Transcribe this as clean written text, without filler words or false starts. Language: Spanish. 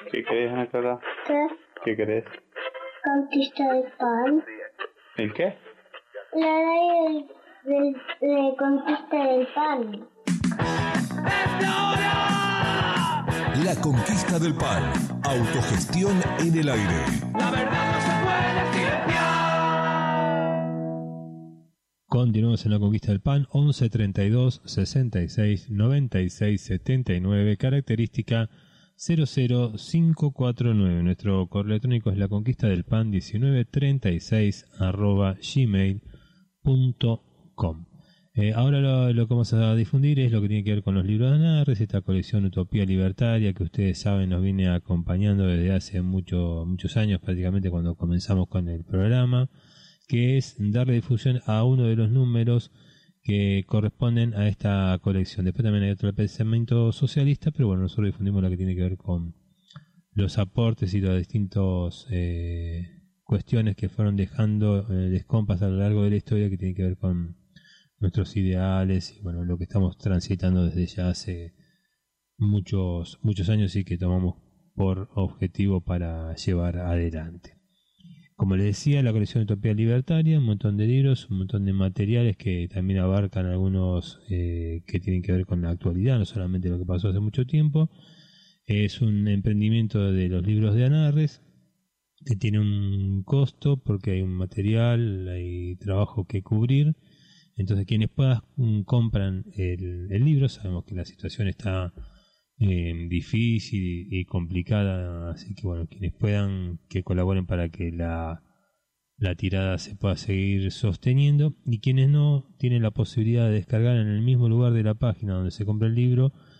¿Qué querés, Ana Carla? ¿Qué? ¿Qué querés? Conquista del pan. ¿El qué? La radio de Conquista del pan. La conquista del pan. Autogestión en el aire. La verdad no se puede silenciar. Continuamos en la conquista del pan. 11 32 66 96 79. Característica 00549. Nuestro correo electrónico es laconquistadelpan1936@gmail.com. Ahora lo que vamos a difundir es lo que tiene que ver con los libros de Anarres, esta colección Utopía Libertaria que ustedes saben nos viene acompañando desde hace muchos años, prácticamente cuando comenzamos con el programa, que es darle difusión a uno de los números que corresponden a esta colección. Después también hay otro pensamiento socialista, pero bueno, nosotros difundimos lo que tiene que ver con los aportes y las distintas cuestiones que fueron dejando descompas a lo largo de la historia, que tiene que ver con nuestros ideales y bueno, lo que estamos transitando desde ya hace muchos años y que tomamos por objetivo para llevar adelante. Como les decía, la colección Utopía Libertaria, un montón de libros, un montón de materiales que también abarcan algunos que tienen que ver con la actualidad, no solamente lo que pasó hace mucho tiempo. Es un emprendimiento de los libros de Anarres que tiene un costo porque hay un material, hay trabajo que cubrir. Entonces quienes puedan compran el libro. Sabemos que la situación está difícil y complicada, así que bueno, quienes puedan que colaboren para que la tirada se pueda seguir sosteniendo, y quienes no tienen la posibilidad de descargar en el mismo lugar de la página donde se compra el libro,